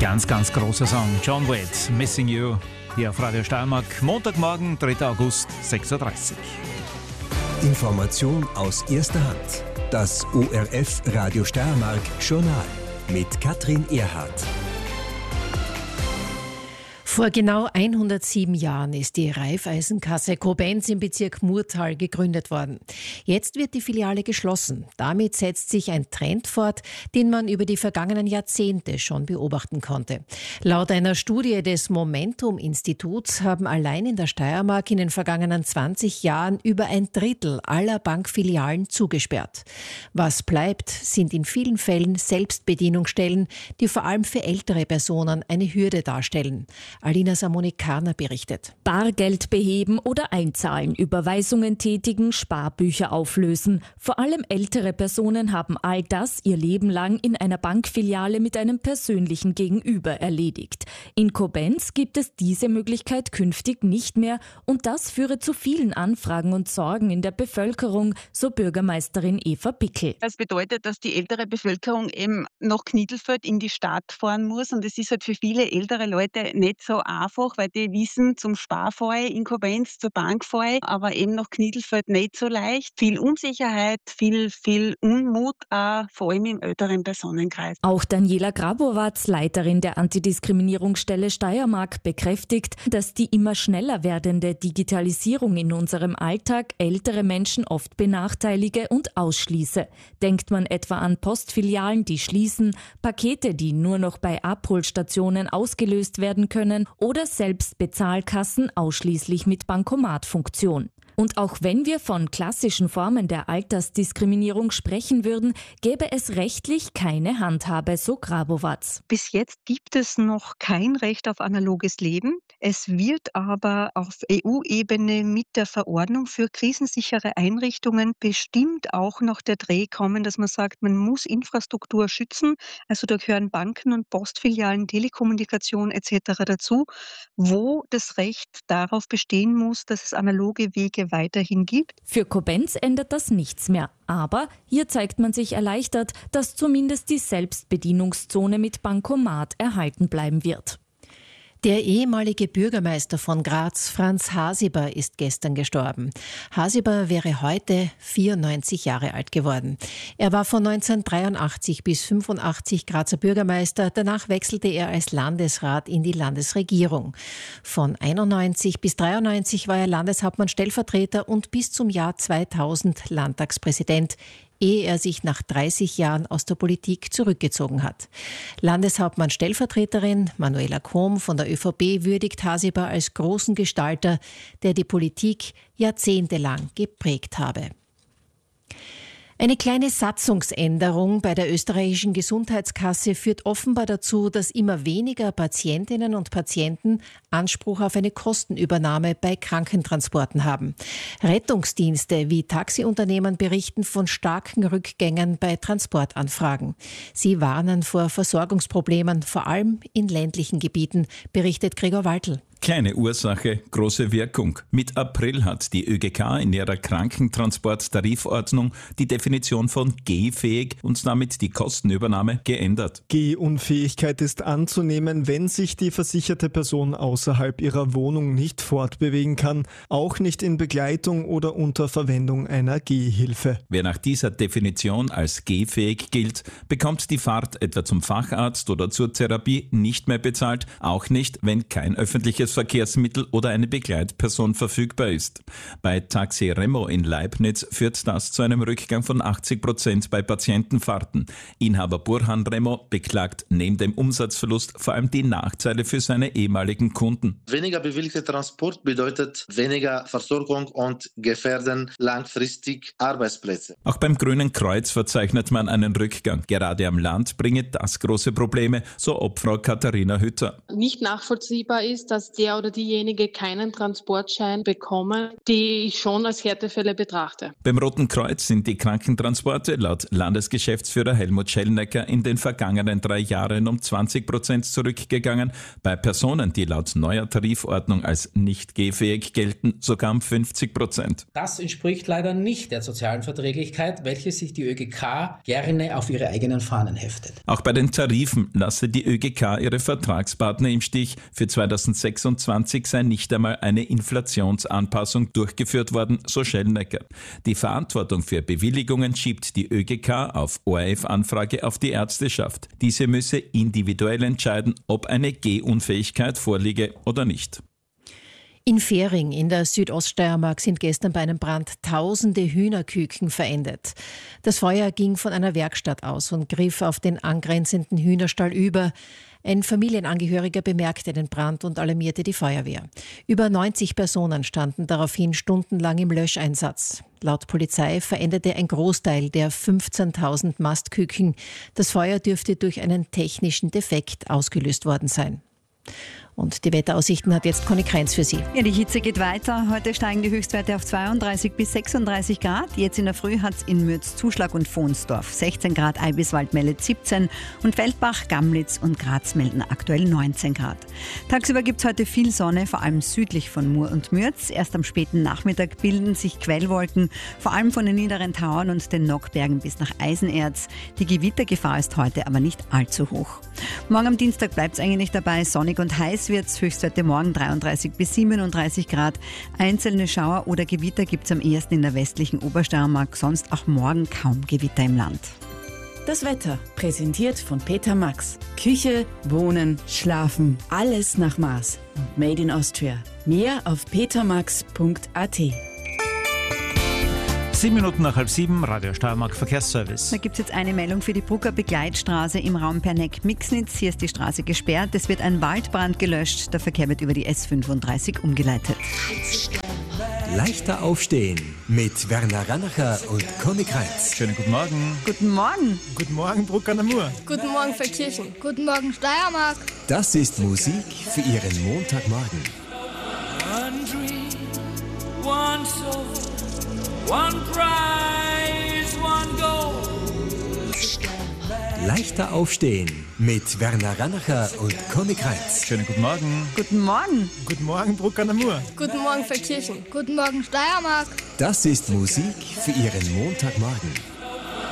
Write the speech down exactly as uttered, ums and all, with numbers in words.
Ganz, ganz großer Song. John Waite, Missing You, hier auf Radio Steiermark. Montagmorgen, dritter August, sechs Uhr dreißig. Information aus erster Hand. Das O R F Radio Steiermark Journal mit Katrin Erhardt. Vor genau hundertsieben Jahren ist die Raiffeisenkasse Koblenz im Bezirk Murtal gegründet worden. Jetzt wird die Filiale geschlossen. Damit setzt sich ein Trend fort, den man über die vergangenen Jahrzehnte schon beobachten konnte. Laut einer Studie des Momentum-Instituts haben allein in der Steiermark in den vergangenen zwanzig Jahren über ein Drittel aller Bankfilialen zugesperrt. Was bleibt, sind in vielen Fällen Selbstbedienungsstellen, die vor allem für ältere Personen eine Hürde darstellen. Alina Samoni-Karner berichtet. Bargeld beheben oder einzahlen, Überweisungen tätigen, Sparbücher auflösen. Vor allem ältere Personen haben all das ihr Leben lang in einer Bankfiliale mit einem persönlichen Gegenüber erledigt. In Koblenz gibt es diese Möglichkeit künftig nicht mehr und das führe zu vielen Anfragen und Sorgen in der Bevölkerung, so Bürgermeisterin Eva Bickel. Das bedeutet, dass die ältere Bevölkerung eben nach Knittelfeld in die Stadt fahren muss und es ist halt für viele ältere Leute nicht so einfach, weil die wissen, zum Sparfall in Koblenz, zur Bank fahre, aber eben nach Knittelfeld nicht so leicht. Viel Unsicherheit, viel, viel Unmut, auch vor allem im älteren Personenkreis. Auch Daniela Grabowatz, Leiterin der Antidiskriminierungsstelle Steiermark, bekräftigt, dass die immer schneller werdende Digitalisierung in unserem Alltag ältere Menschen oft benachteilige und ausschließe. Denkt man etwa an Postfilialen, die schließen, Pakete, die nur noch bei Abholstationen ausgelöst werden können, oder selbst Bezahlkassen ausschließlich mit Bankomatfunktion. Und auch wenn wir von klassischen Formen der Altersdiskriminierung sprechen würden, gäbe es rechtlich keine Handhabe, so Grabowatz. Bis jetzt gibt es noch kein Recht auf analoges Leben. Es wird aber auf E U-Ebene mit der Verordnung für krisensichere Einrichtungen bestimmt auch noch der Dreh kommen, dass man sagt, man muss Infrastruktur schützen. Also da gehören Banken und Postfilialen, Telekommunikation et cetera dazu, wo das Recht darauf bestehen muss, dass es analoge Wege weiterhin gibt. Für Koblenz ändert das nichts mehr. Aber hier zeigt man sich erleichtert, dass zumindest die Selbstbedienungszone mit Bankomat erhalten bleiben wird. Der ehemalige Bürgermeister von Graz, Franz Hasiber, ist gestern gestorben. Hasiber wäre heute vierundneunzig Jahre alt geworden. Er war von neunzehnhundertdreiundachtzig bis fünfundachtzig Grazer Bürgermeister. Danach wechselte er als Landesrat in die Landesregierung. Von einundneunzig bis dreiundneunzig war er Landeshauptmann Stellvertreter und bis zum Jahr zweitausend Landtagspräsident, ehe er sich nach dreißig Jahren aus der Politik zurückgezogen hat. Landeshauptmann Stellvertreterin Manuela Kohm von der ÖVP würdigt Hasiber als großen Gestalter, der die Politik jahrzehntelang geprägt habe. Eine kleine Satzungsänderung bei der österreichischen Gesundheitskasse führt offenbar dazu, dass immer weniger Patientinnen und Patienten Anspruch auf eine Kostenübernahme bei Krankentransporten haben. Rettungsdienste wie Taxiunternehmen berichten von starken Rückgängen bei Transportanfragen. Sie warnen vor Versorgungsproblemen, vor allem in ländlichen Gebieten, berichtet Gregor Waltl. Kleine Ursache, große Wirkung. Mit April hat die ÖGK in ihrer Krankentransporttarifordnung die Definition von gehfähig und damit die Kostenübernahme geändert. Gehunfähigkeit ist anzunehmen, wenn sich die versicherte Person außerhalb ihrer Wohnung nicht fortbewegen kann, auch nicht in Begleitung oder unter Verwendung einer Gehhilfe. Wer nach dieser Definition als gehfähig gilt, bekommt die Fahrt etwa zum Facharzt oder zur Therapie nicht mehr bezahlt, auch nicht, wenn kein öffentliches Verkehrsmittel oder eine Begleitperson verfügbar ist. Bei Taxi Remo in Leibniz führt das zu einem Rückgang von achtzig Prozent bei Patientenfahrten. Inhaber Burhan Remo beklagt neben dem Umsatzverlust vor allem die Nachteile für seine ehemaligen Kunden. Weniger bewilligter Transport bedeutet weniger Versorgung und gefährden langfristig Arbeitsplätze. Auch beim Grünen Kreuz verzeichnet man einen Rückgang. Gerade am Land bringe das große Probleme, so Obfrau Katharina Hütter. Nicht nachvollziehbar ist, dass der oder diejenige keinen Transportschein bekommen, die ich schon als Härtefälle betrachte. Beim Roten Kreuz sind die Krankentransporte laut Landesgeschäftsführer Helmut Schellnecker in den vergangenen drei Jahren um zwanzig Prozent zurückgegangen, bei Personen, die laut neuer Tarifordnung als nicht gehfähig gelten, sogar um fünfzig Prozent. Das entspricht leider nicht der sozialen Verträglichkeit, welche sich die ÖGK gerne auf ihre eigenen Fahnen heftet. Auch bei den Tarifen lasse die ÖGK ihre Vertragspartner im Stich. Für zweitausendsechsundzwanzig sei nicht einmal eine Inflationsanpassung durchgeführt worden, so Schellnecker. Die Verantwortung für Bewilligungen schiebt die ÖGK auf O R F-Anfrage auf die Ärzteschaft. Diese müsse individuell entscheiden, ob eine Gehunfähigkeit vorliege oder nicht. In Fähring in der Südoststeiermark sind gestern bei einem Brand tausende Hühnerküken verendet. Das Feuer ging von einer Werkstatt aus und griff auf den angrenzenden Hühnerstall über. Ein Familienangehöriger bemerkte den Brand und alarmierte die Feuerwehr. Über neunzig Personen standen daraufhin stundenlang im Löscheinsatz. Laut Polizei verendete ein Großteil der fünfzehntausend Mastküken. Das Feuer dürfte durch einen technischen Defekt ausgelöst worden sein. Und die Wetteraussichten hat jetzt Conny Kreins für Sie. Ja, die Hitze geht weiter. Heute steigen die Höchstwerte auf zweiunddreißig bis sechsunddreißig Grad. Jetzt in der Früh hat es in Mürz, Zuschlag und Fonsdorf sechzehn Grad, Eibiswald meldet siebzehn und Feldbach, Gamlitz und Graz melden aktuell neunzehn Grad. Tagsüber gibt es heute viel Sonne, vor allem südlich von Mur und Mürz. Erst am späten Nachmittag bilden sich Quellwolken, vor allem von den niederen Tauern und den Nockbergen bis nach Eisenerz. Die Gewittergefahr ist heute aber nicht allzu hoch. Morgen am Dienstag bleibt es eigentlich dabei, sonnig und heiß wird's. Höchstwerte morgen dreiunddreißig bis siebenunddreißig Grad. Einzelne Schauer oder Gewitter gibt es am ehesten in der westlichen Obersteiermark, sonst auch morgen kaum Gewitter im Land. Das Wetter, präsentiert von Peter Max. Küche, Wohnen, Schlafen, alles nach Maß. Und made in Austria. Mehr auf petermax punkt a t. Sieben Minuten nach halb sieben, Radio Steiermark Verkehrsservice. Da gibt es jetzt eine Meldung für die Brucker Begleitstraße im Raum Perneck-Mixnitz. Hier ist die Straße gesperrt. Es wird ein Waldbrand gelöscht. Der Verkehr wird über die S fünfunddreißig umgeleitet. Leichter aufstehen mit Werner Ranacher und Conny Kreitz. Schönen guten Morgen. Guten Morgen. Guten Morgen, Brucker Namur. Guten Morgen, Verkirchen. Guten Morgen, Steiermark. Das ist Musik für Ihren Montagmorgen. One dream, one soul. One prize, one goal. Leichter aufstehen mit Werner Ranacher und Conny Kreitz. Schönen guten Morgen. Guten Morgen. Guten Morgen, Brucker Namur. Guten Morgen, Verkirchen. Guten Morgen, Steiermark. Das ist Musik für Ihren Montagmorgen.